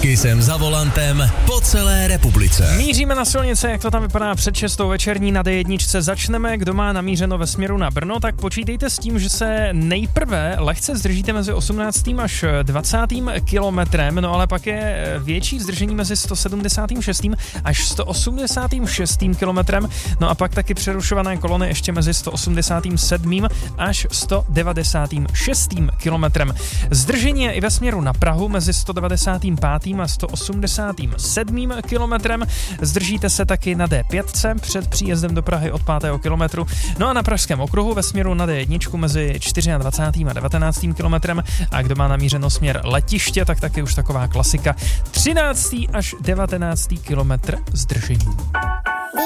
Kissem za volantem po celé republice. Míříme na silnice, jak to tam vypadá před 6. večerní na D1. Začneme, kdo má namířeno ve směru na Brno, tak počítejte s tím, že se nejprve lehce zdržíte mezi 18. až 20. kilometrem, no ale pak je větší zdržení mezi 176. až 186. kilometrem, no a pak taky přerušované kolony ještě mezi 187. až 196. kilometrem. Zdržení je i ve směru na Prahu mezi 195. a 187. kilometrem. Zdržíte se taky na D5 před příjezdem do Prahy od 5. kilometru. No a na Pražském okruhu ve směru na D1 mezi 24. a 19. kilometrem. A kdo má namířeno směr letiště, tak taky už taková klasika. 13. až 19. kilometr zdržení.